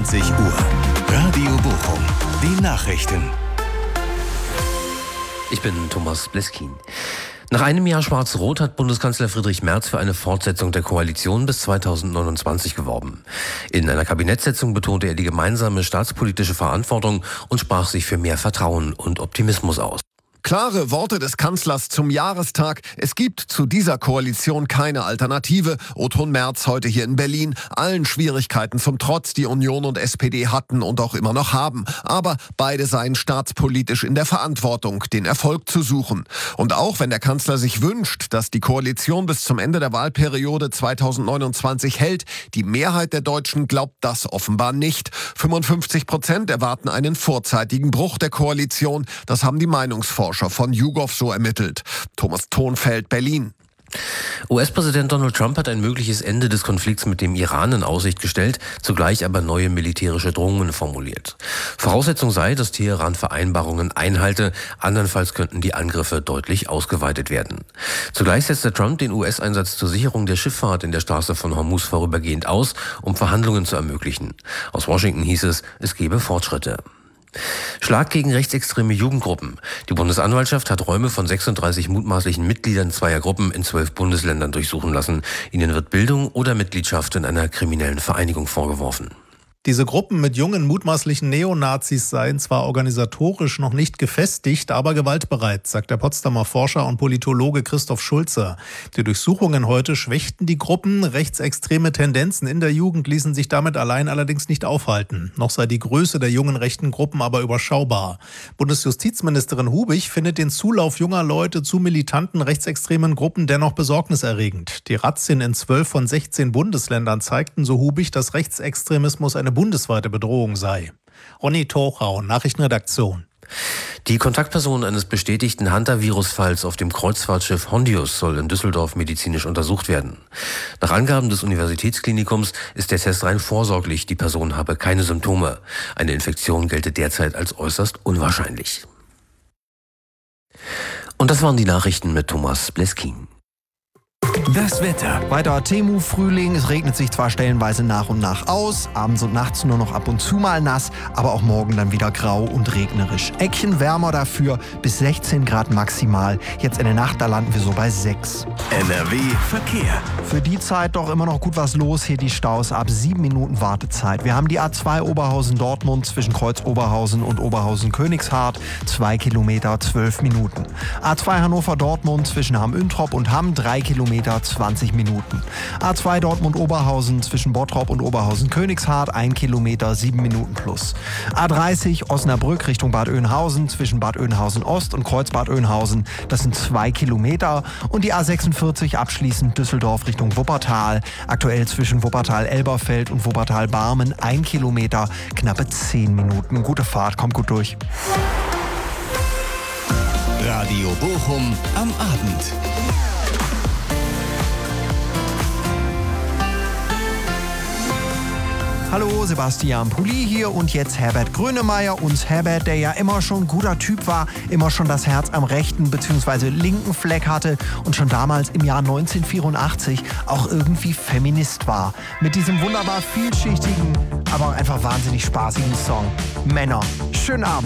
20 Uhr. Radio Bochum. Die Nachrichten. Ich bin Thomas Bleskin. Nach einem Jahr Schwarz-Rot hat Bundeskanzler Friedrich Merz für eine Fortsetzung der Koalition bis 2029 geworben. In einer Kabinettssitzung betonte er die gemeinsame staatspolitische Verantwortung und sprach sich für mehr Vertrauen und Optimismus aus. Klare Worte des Kanzlers zum Jahrestag. Es gibt zu dieser Koalition keine Alternative. O-Ton Merz heute hier in Berlin. Allen Schwierigkeiten zum Trotz, die Union und SPD hatten und auch immer noch haben. Aber beide seien staatspolitisch in der Verantwortung, den Erfolg zu suchen. Und auch wenn der Kanzler sich wünscht, dass die Koalition bis zum Ende der Wahlperiode 2029 hält, die Mehrheit der Deutschen glaubt das offenbar nicht. 55% erwarten einen vorzeitigen Bruch der Koalition. Das haben die Meinungsforscher von YouGov so ermittelt. Thomas Thonfeld, Berlin. US-Präsident Donald Trump hat ein mögliches Ende des Konflikts mit dem Iran in Aussicht gestellt, zugleich aber neue militärische Drohungen formuliert. Voraussetzung sei, dass Teheran Vereinbarungen einhalte, andernfalls könnten die Angriffe deutlich ausgeweitet werden. Zugleich setzte Trump den US-Einsatz zur Sicherung der Schifffahrt in der Straße von Hormuz vorübergehend aus, um Verhandlungen zu ermöglichen. Aus Washington hieß es gebe Fortschritte. Schlag gegen rechtsextreme Jugendgruppen. Die Bundesanwaltschaft hat Räume von 36 mutmaßlichen Mitgliedern zweier Gruppen in 12 Bundesländern durchsuchen lassen. Ihnen wird Bildung oder Mitgliedschaft in einer kriminellen Vereinigung vorgeworfen. Diese Gruppen mit jungen mutmaßlichen Neonazis seien zwar organisatorisch noch nicht gefestigt, aber gewaltbereit, sagt der Potsdamer Forscher und Politologe Christoph Schulze. Die Durchsuchungen heute schwächten die Gruppen. Rechtsextreme Tendenzen in der Jugend ließen sich damit allein allerdings nicht aufhalten. Noch sei die Größe der jungen rechten Gruppen aber überschaubar. Bundesjustizministerin Hubich findet den Zulauf junger Leute zu militanten rechtsextremen Gruppen dennoch besorgniserregend. Die Razzien in 12 von 16 Bundesländern zeigten, so Hubich, dass Rechtsextremismus eine bundesweite Bedrohung sei. Ronny Tochau, Nachrichtenredaktion. Die Kontaktperson eines bestätigten Hunter-Virus-Falls auf dem Kreuzfahrtschiff Hondius soll in Düsseldorf medizinisch untersucht werden. Nach Angaben des Universitätsklinikums ist der Test rein vorsorglich, die Person habe keine Symptome. Eine Infektion gelte derzeit als äußerst unwahrscheinlich. Und das waren die Nachrichten mit Thomas Bleskin. Das Wetter. Weiter Temu-Frühling. Es regnet sich zwar stellenweise nach und nach aus, abends und nachts nur noch ab und zu mal nass, aber auch morgen dann wieder grau und regnerisch. Eckchen wärmer dafür, bis 16 Grad maximal. Jetzt in der Nacht, da landen wir so bei 6. NRW Verkehr. Für die Zeit doch immer noch gut was los. Hier die Staus ab 7 Minuten Wartezeit. Wir haben die A2 Oberhausen-Dortmund zwischen Kreuz Oberhausen und Oberhausen-Königshardt. 2 Kilometer, 12 Minuten. A2 Hannover-Dortmund zwischen Hamm-Üntrop und Hamm. 3 Kilometer, 20 Minuten. A2 Dortmund-Oberhausen zwischen Bottrop und Oberhausen-Königshardt, 1 Kilometer, 7 Minuten plus. A30 Osnabrück Richtung Bad Oeynhausen zwischen Bad Oeynhausen-Ost und Kreuzbad Oeynhausen, das sind 2 Kilometer. Und die A46 abschließend Düsseldorf Richtung Wuppertal, aktuell zwischen Wuppertal-Elberfeld und Wuppertal-Barmen, 1 Kilometer, knappe 10 Minuten. Gute Fahrt, kommt gut durch. Radio Bochum am Abend. Hallo, Sebastian Pulli hier und jetzt Herbert Grönemeyer. Und Herbert, der ja immer schon ein guter Typ war, immer schon das Herz am rechten bzw. linken Fleck hatte und schon damals im Jahr 1984 auch irgendwie Feminist war. Mit diesem wunderbar vielschichtigen, aber auch einfach wahnsinnig spaßigen Song Männer. Schönen Abend.